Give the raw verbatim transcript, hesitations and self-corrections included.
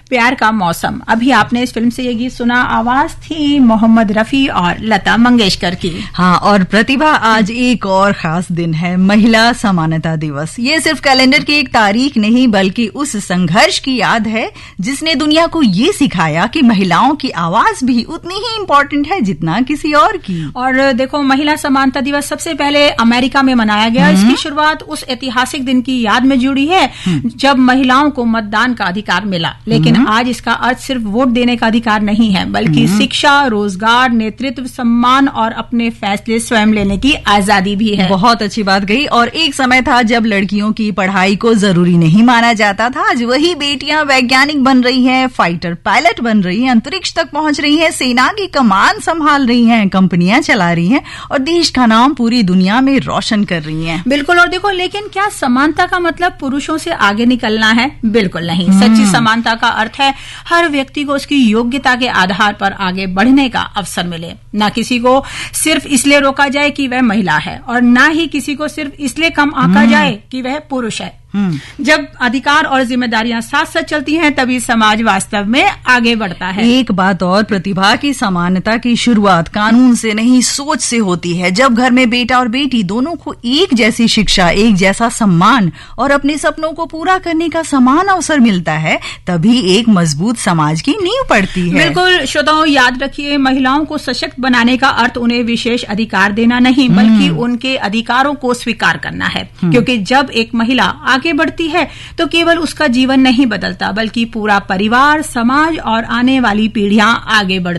प्यार का मौसम। अभी आपने इस फिल्म से ये गीत सुना, आवाज थी मोहम्मद रफी और लता मंगेशकर की। हाँ, और प्रतिभा आज एक और खास दिन है, महिला समानता दिवस। ये सिर्फ कैलेंडर की एक तारीख नहीं बल्कि उस संघर्ष की याद है जिसने दुनिया को ये सिखाया कि महिलाओं की आवाज भी उतनी ही इम्पोर्टेंट है जितना किसी और की। और देखो, महिला समानता दिवस सबसे पहले अमेरिका में मनाया गया। इसकी शुरुआत उस ऐतिहासिक दिन की याद में जुड़ी है जब महिलाओं को मतदान का अधिकार मिला। लेकिन आज इसका अर्थ सिर्फ वोट देने का अधिकार नहीं है बल्कि शिक्षा, रोजगार, नेतृत्व, सम्मान और अपने फैसले स्वयं लेने की आजादी भी है। बहुत अच्छी बात कही। और एक समय था जब लड़कियों की पढ़ाई को जरूरी नहीं माना जाता था। आज वही बेटियां वैज्ञानिक बन रही हैं, फाइटर पायलट बन रही हैं, अंतरिक्ष तक पहुंच रही हैं, सेना की कमान संभाल रही हैं, कंपनियां चला रही हैं और देश का नाम पूरी दुनिया में रोशन कर रही हैं। बिल्कुल। और देखो, लेकिन क्या समानता का मतलब पुरुषों से आगे निकलना है? बिल्कुल नहीं। सच्ची समानता का अर्थ है हर व्यक्ति को उसकी योग्यता के आधार पर आगे बढ़ने का अवसर मिले। ना किसी को सिर्फ इसलिए रोका जाए कि वह महिला है और ना ही किसी को सिर्फ इसलिए कम आंका जाए कि वह पुरुष है। जब अधिकार और जिम्मेदारियां साथ साथ चलती हैं तभी समाज वास्तव में आगे बढ़ता है। एक बात और, प्रतिभा की समानता की शुरुआत कानून से नहीं सोच से होती है। जब घर में बेटा और बेटी दोनों को एक जैसी शिक्षा, एक जैसा सम्मान और अपने सपनों को पूरा करने का समान अवसर मिलता है तभी एक मजबूत समाज की नींव पड़ती है। बिल्कुल श्रोताओं, याद रखिए, महिलाओं को सशक्त बनाने का अर्थ उन्हें विशेष अधिकार देना नहीं बल्कि उनके अधिकारों को स्वीकार करना है। क्योंकि जब एक महिला आगे बढ़ती है तो केवल उसका जीवन नहीं बदलता बल्कि पूरा परिवार, समाज और आने वाली पीढ़ियां आगे बढ़ती